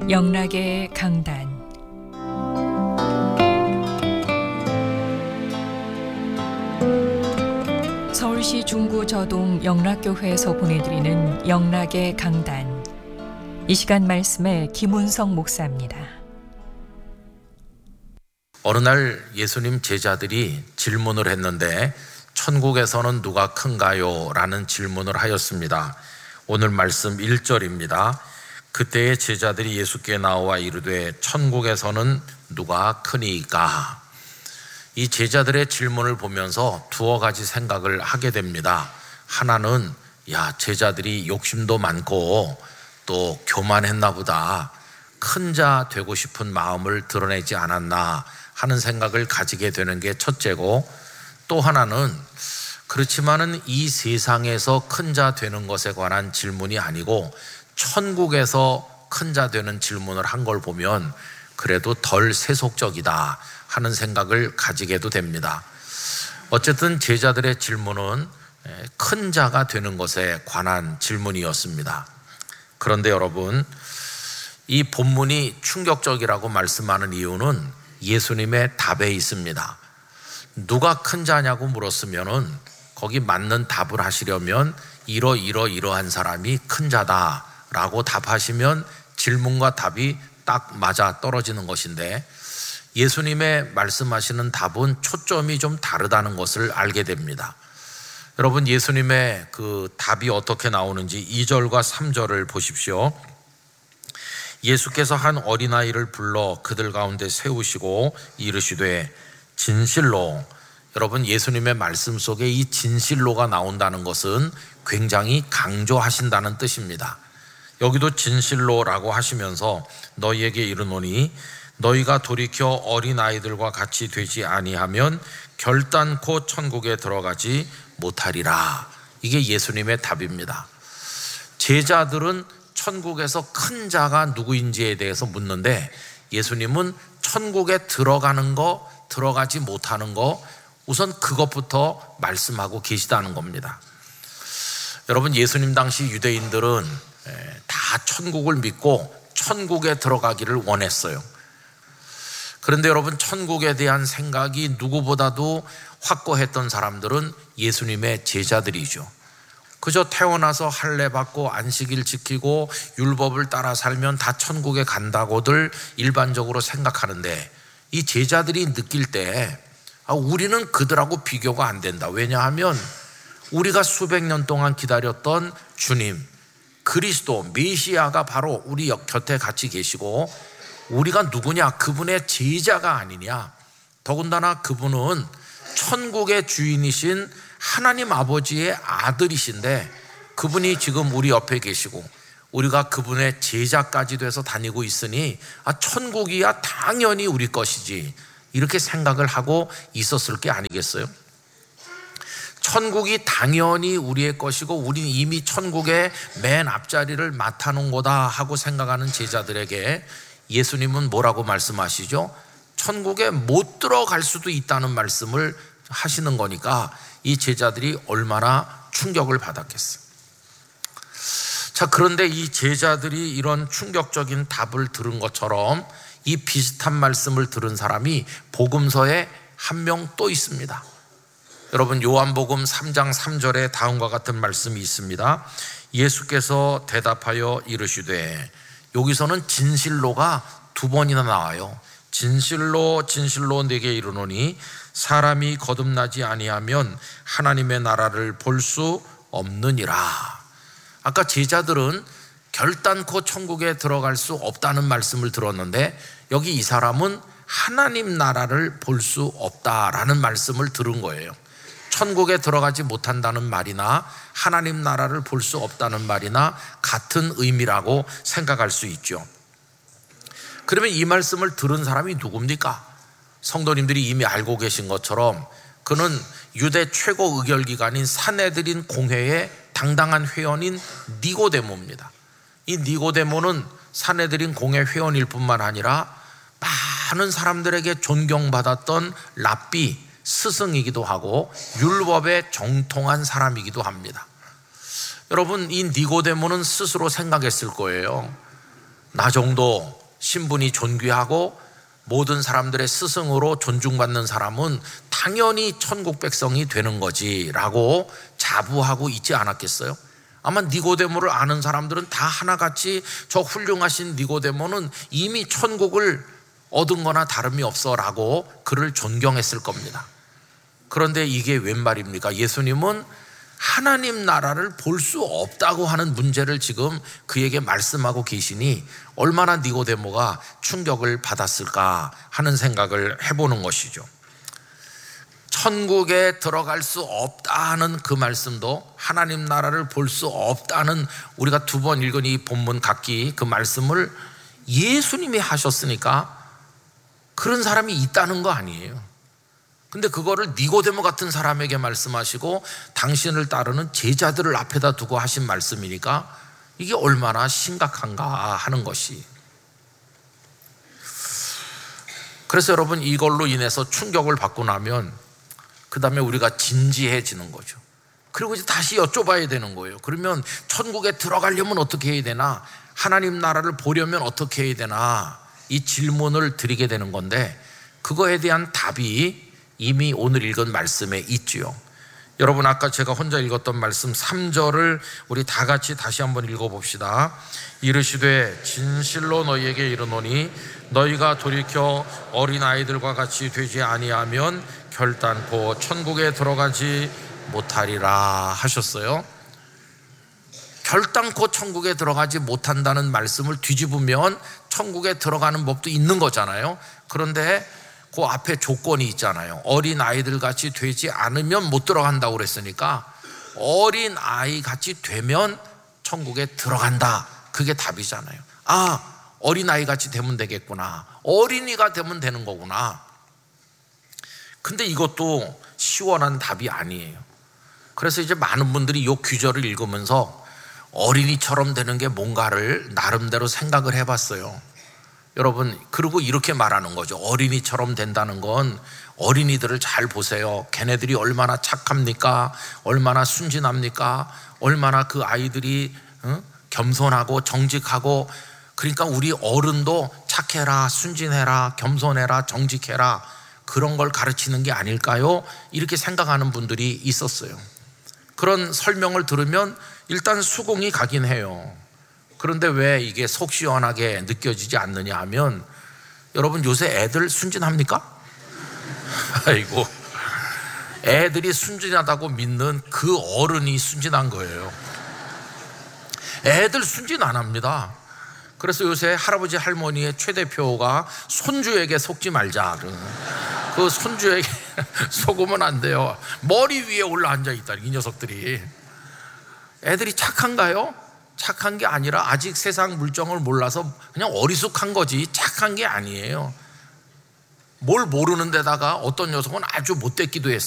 영락의 강단. 서울시 중구 저동 영락교회에서 보내드리는 영락의 강단. 이 시간 말씀에 김운성 목사입니다. 어느 날 예수님 제자들이 질문을 했는데 천국에서는 누가 큰가요? 라는 질문을 하였습니다. 오늘 말씀 1절입니다. 그때의 제자들이 예수께 나와 이르되 천국에서는 누가 크니까? 이 제자들의 질문을 보면서 두어 가지 생각을 하게 됩니다. 하나는 제자들이 욕심도 많고 또 교만했나 보다, 큰 자 되고 싶은 마음을 드러내지 않았나 하는 생각을 가지게 되는 게 첫째고, 또 하나는 그렇지만은 이 세상에서 큰 자 되는 것에 관한 질문이 아니고 천국에서 큰 자 되는 질문을 한 걸 보면 그래도 덜 세속적이다 하는 생각을 가지게도 됩니다. 어쨌든 제자들의 질문은 큰 자가 되는 것에 관한 질문이었습니다. 그런데 여러분, 이 본문이 충격적이라고 말씀하는 이유는 예수님의 답에 있습니다. 누가 큰 자냐고 물었으면은 거기 맞는 답을 하시려면 이러한 사람이 큰 자다라고 답하시면 질문과 답이 딱 맞아 떨어지는 것인데, 예수님의 말씀하시는 답은 초점이 좀 다르다는 것을 알게 됩니다. 여러분, 예수님의 그 답이 어떻게 나오는지 2절과 3절을 보십시오. 예수께서 한 어린아이를 불러 그들 가운데 세우시고 이르시되 진실로, 여러분, 예수님의 말씀 속에 이 진실로가 나온다는 것은 굉장히 강조하신다는 뜻입니다. 여기도 진실로라고 하시면서 너희에게 이르노니 너희가 돌이켜 어린아이들과 같이 되지 아니하면 결단코 천국에 들어가지 못하리라. 이게 예수님의 답입니다. 제자들은 천국에서 큰 자가 누구인지에 대해서 묻는데, 예수님은 천국에 들어가는 거, 들어가지 못하는 거, 우선 그것부터 말씀하고 계시다는 겁니다. 여러분, 예수님 당시 유대인들은 다 천국을 믿고 천국에 들어가기를 원했어요. 그런데 여러분, 천국에 대한 생각이 누구보다도 확고했던 사람들은 예수님의 제자들이죠. 그저 태어나서 할례 받고 안식일 지키고 율법을 따라 살면 다 천국에 간다고들 일반적으로 생각하는데, 이 제자들이 느낄 때 우리는 그들하고 비교가 안 된다. 왜냐하면 우리가 수백 년 동안 기다렸던 주님, 그리스도, 메시아가 바로 우리 곁에 같이 계시고, 우리가 누구냐? 그분의 제자가 아니냐? 더군다나 그분은 천국의 주인이신 하나님 아버지의 아들이신데, 그분이 지금 우리 옆에 계시고 우리가 그분의 제자까지 돼서 다니고 있으니 천국이야 당연히 우리 것이지, 이렇게 생각을 하고 있었을 게 아니겠어요? 천국이 당연히 우리의 것이고 우리는 이미 천국의 맨 앞자리를 맡아놓은 거다 하고 생각하는 제자들에게 예수님은 뭐라고 말씀하시죠? 천국에 못 들어갈 수도 있다는 말씀을 하시는 거니까 이 제자들이 얼마나 충격을 받았겠어요. 자, 그런데 이 제자들이 이런 충격적인 답을 들은 것처럼 이 비슷한 말씀을 들은 사람이 복음서에 한 명 또 있습니다. 여러분, 요한복음 3장 3절에 다음과 같은 말씀이 있습니다. 예수께서 대답하여 이르시되, 여기서는 진실로가 두 번이나 나와요. 진실로 진실로 내게 이르노니 사람이 거듭나지 아니하면 하나님의 나라를 볼 수 없느니라. 아까 제자들은 결단코 천국에 들어갈 수 없다는 말씀을 들었는데, 여기 이 사람은 하나님 나라를 볼 수 없다라는 말씀을 들은 거예요. 천국에 들어가지 못한다는 말이나 하나님 나라를 볼 수 없다는 말이나 같은 의미라고 생각할 수 있죠. 그러면 이 말씀을 들은 사람이 누굽니까? 성도님들이 이미 알고 계신 것처럼 그는 유대 최고 의결기관인 산헤드린 공회의 당당한 회원인 니고데모입니다. 이 니고데모는 산헤드린 공회 회원일 뿐만 아니라 많은 사람들에게 존경받았던 랍비, 스승이기도 하고 율법에 정통한 사람이기도 합니다. 여러분, 이 니고데모는 스스로 생각했을 거예요. 나 정도 신분이 존귀하고 모든 사람들의 스승으로 존중받는 사람은 당연히 천국 백성이 되는 거지라고 자부하고 있지 않았겠어요? 아마 니고데모를 아는 사람들은 다 하나같이 저 훌륭하신 니고데모는 이미 천국을 얻은 거나 다름이 없어라고 그를 존경했을 겁니다. 그런데 이게 웬 말입니까? 예수님은 하나님 나라를 볼 수 없다고 하는 문제를 지금 그에게 말씀하고 계시니 얼마나 니고데모가 충격을 받았을까 하는 생각을 해보는 것이죠. 천국에 들어갈 수 없다는 그 말씀도 하나님 나라를 볼 수 없다는 우리가 두 번 읽은 이 본문 각기 그 말씀을 예수님이 하셨으니까 그런 사람이 있다는 거 아니에요. 근데 그거를 니고데모 같은 사람에게 말씀하시고 당신을 따르는 제자들을 앞에다 두고 하신 말씀이니까 이게 얼마나 심각한가 하는 것이. 그래서 여러분 이걸로 인해서 충격을 받고 나면 그 다음에 우리가 진지해지는 거죠. 그리고 이제 다시 여쭤봐야 되는 거예요. 그러면 천국에 들어가려면 어떻게 해야 되나? 하나님 나라를 보려면 어떻게 해야 되나? 이 질문을 드리게 되는 건데 그거에 대한 답이 이미 오늘 읽은 말씀에 있지요. 여러분 아까 제가 혼자 읽었던 말씀 3절을 우리 다 같이 다시 한번 읽어봅시다. 이르시되 진실로 너희에게 이르노니 너희가 돌이켜 어린아이들과 같이 되지 아니하면 결단코 천국에 들어가지 못하리라 하셨어요. 결단코 천국에 들어가지 못한다는 말씀을 뒤집으면 천국에 들어가는 법도 있는 거잖아요. 그런데 그 앞에 조건이 있잖아요. 어린 아이들 같이 되지 않으면 못 들어간다고 그랬으니까 어린 아이 같이 되면 천국에 들어간다. 그게 답이잖아요. 아, 어린 아이 같이 되면 되겠구나. 어린이가 되면 되는 거구나. 근데 이것도 시원한 답이 아니에요. 그래서 이제 많은 분들이 이 규절을 읽으면서 어린이처럼 되는 게 뭔가를 나름대로 생각을 해봤어요. 여러분, 그리고 이렇게 말하는 거죠. 어린이처럼 된다는 건 어린이들을 잘 보세요. 걔네들이 얼마나 착합니까? 얼마나 순진합니까? 얼마나 그 아이들이 겸손하고 정직하고, 그러니까 우리 어른도 착해라, 순진해라, 겸손해라, 정직해라, 그런 걸 가르치는 게 아닐까요? 이렇게 생각하는 분들이 있었어요. 그런 설명을 들으면 일단 수긍이 가긴 해요. 그런데 왜 이게 속 시원하게 느껴지지 않느냐 하면, 여러분 요새 애들 순진합니까? 아이고, 애들이 순진하다고 믿는 그 어른이 순진한 거예요. 애들 순진 안 합니다. 그래서 요새 할아버지 할머니의 최대표가 손주에게 속지 말자. 그 손주에게 속으면 안 돼요. 머리 위에 올라앉아 있다, 이 녀석들이. 애들이 착한가요? 착한 게 아니라 아직 세상 물정을 몰라서 그냥 어리숙한 거지 착한 게 아니에요. 뭘 모르는 데다가 어떤 녀석은 아주 못됐기도 했어요.